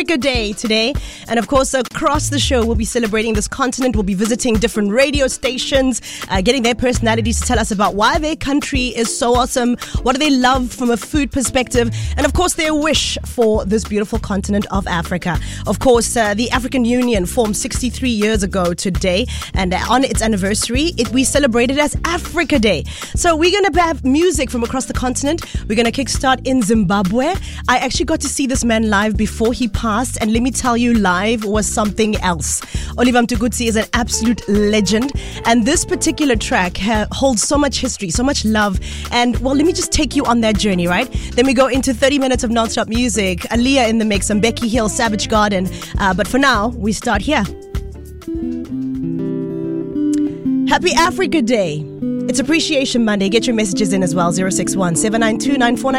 Africa Day today, and of course across the show we'll be celebrating this continent. We'll be visiting different radio stations, getting their personalities to tell us about why their country is so awesome, what do they love from a food perspective, and of course their wish for this beautiful continent of Africa. Of course, the African Union formed 63 years ago today, and on its anniversary we celebrated as Africa Day. So we're going to have music from across the continent. We're going to kickstart in Zimbabwe. I actually got to see this man live before he passed, and let me tell you, live was something else. Oliver Mtukudzi is an absolute legend, and this particular track holds so much history, so much love, and well, let me just take you on that journey, right? Then we go into 30 minutes of non-stop music, Aaliyah in the mix, and Becky Hill, Savage Garden, but for now, we start here. Happy Africa Day. It's Appreciation Monday. Get your messages in as well, 061 792 9494.